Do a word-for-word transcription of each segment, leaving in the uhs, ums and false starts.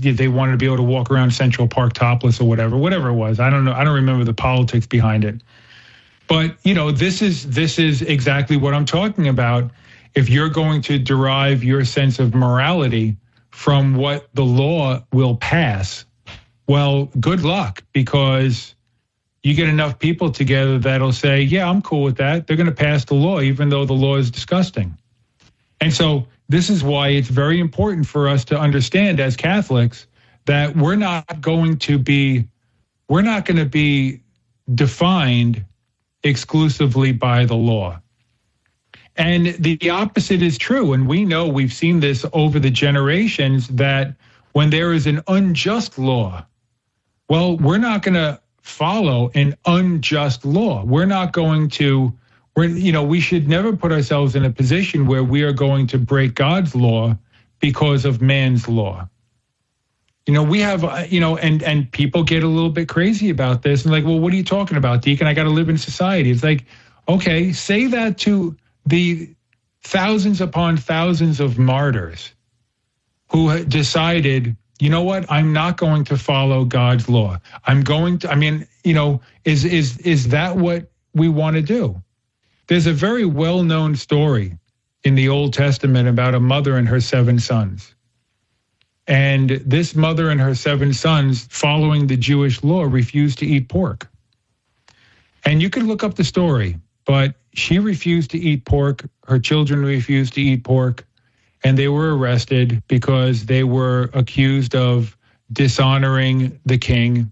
they wanted to be able to walk around Central Park topless or whatever, whatever it was. I don't know. I don't remember the politics behind it. But, you know, this is this is exactly what I'm talking about. If you're going to derive your sense of morality from what the law will pass, well, good luck, because you get enough people together that'll say, yeah, I'm cool with that. They're going to pass the law, even though the law is disgusting. And so this is why it's very important for us to understand as Catholics that we're not going to be, we're not going to be defined exclusively by the law. And the opposite is true. And we know, we've seen this over the generations, that when there is an unjust law, well, we're not going to follow an unjust law. We're not going to, we're, you know, we should never put ourselves in a position where we are going to break God's law because of man's law. You know, we have, you know, and, and people get a little bit crazy about this and like, well, what are you talking about, Deacon? I got to live in society. It's like, okay, say that to the thousands upon thousands of martyrs who decided, you know what, I'm not going to follow God's law. I'm going to, I mean, you know, is is is that what we want to do? There's a very well-known story in the Old Testament about a mother and her seven sons. And this mother and her seven sons, following the Jewish law, refused to eat pork. And you can look up the story, but she refused to eat pork. Her children refused to eat pork. And they were arrested because they were accused of dishonoring the king.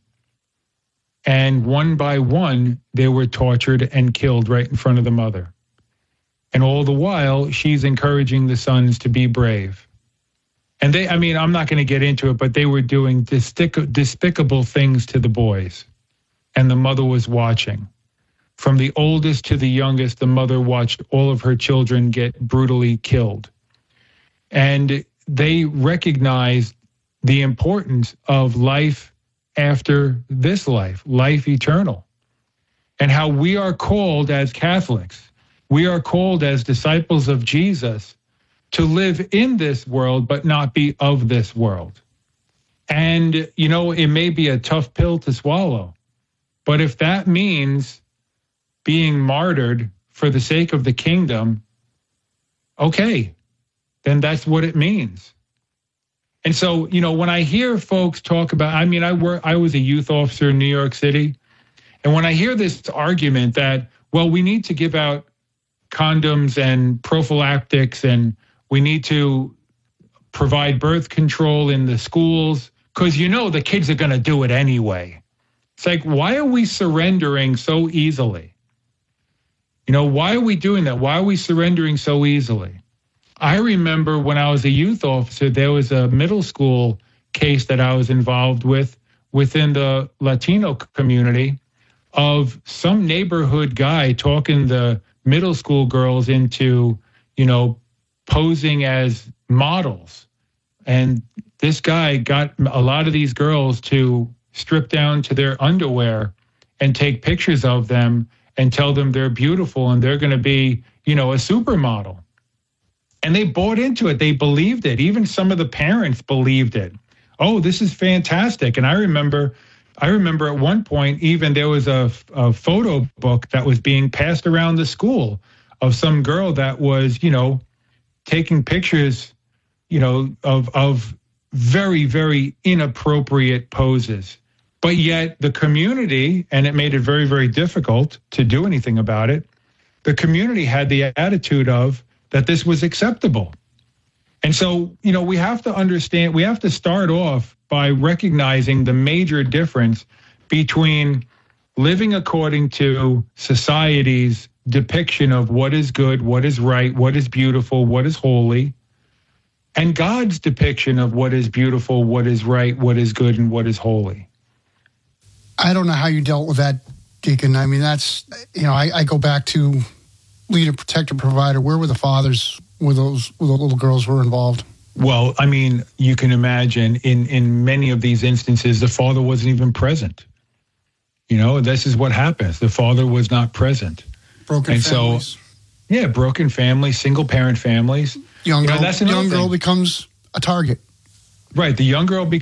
And one by one, they were tortured and killed right in front of the mother. And all the while, she's encouraging the sons to be brave. And they, I mean, I'm not going to get into it, but they were doing destic- despicable things to the boys. And the mother was watching. From the oldest to the youngest, the mother watched all of her children get brutally killed. And they recognized the importance of life after this life, life eternal, and how we are called as Catholics, we are called as disciples of Jesus to live in this world, but not be of this world. And, you know, it may be a tough pill to swallow, but if that means being martyred for the sake of the kingdom, okay, then that's what it means. And so, you know, when I hear folks talk about, I mean, I work, I was a youth officer in New York City. And when I hear this argument that, well, we need to give out condoms and prophylactics and we need to provide birth control in the schools, because, you know, the kids are going to do it anyway. It's like, why are we surrendering so easily? You know, why are we doing that? Why are we surrendering so easily? I remember when I was a youth officer, there was a middle school case that I was involved with within the Latino community of some neighborhood guy talking the middle school girls into, you know, posing as models. And this guy got a lot of these girls to strip down to their underwear and take pictures of them and tell them they're beautiful and they're going to be, you know, a supermodel. And they bought into it. They believed it. Even some of the parents believed it. Oh, this is fantastic. And I remember, I remember at one point, even there was a, a photo book that was being passed around the school of some girl that was, you know, taking pictures, you know, of, of very, very inappropriate poses. But yet the community, and it made it very, very difficult to do anything about it, the community had the attitude of that this was acceptable. And so, you know, we have to understand, we have to start off by recognizing the major difference between living according to society's depiction of what is good, what is right, what is beautiful, what is holy, and God's depiction of what is beautiful, what is right, what is good, and what is holy. I don't know how you dealt with that, Deacon. I mean, that's, you know, I, I go back to leader, protector, provider. Where were the fathers where those, where the little girls were involved? Well, I mean, you can imagine in, in many of these instances, the father wasn't even present. You know, this is what happens. The father was not present. Broken and families. So, yeah, broken families, single parent families. Young girl, you know, that's young thing. girl becomes a target. Right. The young girl becomes